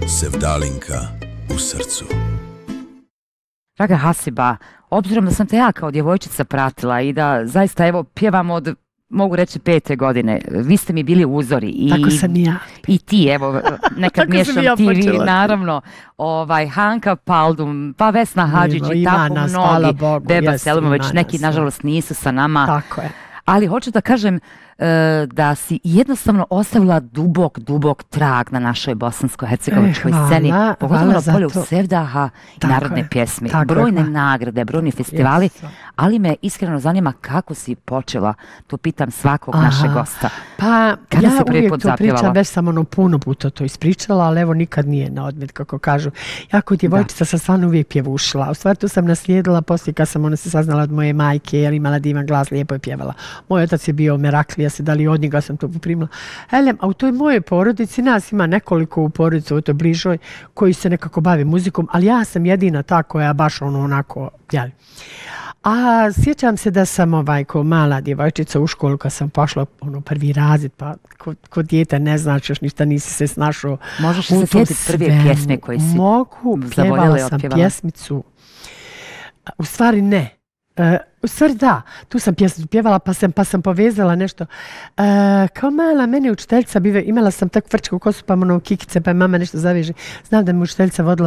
Sevdalinka u srcu. Draga Hasiba, obzirom da sam te ja kao djevojčica pratila i da zaista evo pjevam od, mogu reći, 5. godine, vi ste mi bili uzori. I, tako sam i ja. I ti, evo, nekad miješam ja ti, vi, počela. naravno, Hanka Paldum, pa Vesna Hadžić i tako mnogi, Beba Selimović, neki nažalost nisu sa nama. Tako je. Ali hoću da kažem da si jednostavno ostavila dubok trag na našoj bosansko-hercegovičkoj sceni, pogotovo na polju sevdaha i narodne pjesme. Brojne nagrade, brojni festivali, ali me iskreno zanima kako si počela, to pitam svakog našeg gosta. Pa kada ja si prvi uvijek put to zapjevala? pričam, već sam puno puta to ispričala, ali evo nikad nije na odmet, kako kažu. Ja kod djevojčica sam stvarno uvijek pjevušila. U stvari to sam naslijedila poslije kad sam se saznala od moje majke, jer imala divan glas, lijepo je pjevala. Moj otac je bio Meraklija, se da li od njega sam to poprimila. A u toj mojoj porodici, nas ima nekoliko u porodici, u toj bližoj, koji se nekako bave muzikom, ali ja sam jedina ta koja baš onako, jel. A sjećam se da sam ko mala djevojčica u školu kad sam pošla prvi razred, pa kod dijete ne znaš još ništa, nisi se snašao. Možeš se sjetiti prve pjesme koje si pjevala sam pjesmicu. U stvari ne. U stvari da, tu sam pjesmu pjevala pa sam povezala nešto. Kao mala meni učiteljica imala sam takvu vrčku kosu pa kikice pa je mama nešto zaveže. Znam da mi učiteljica vodila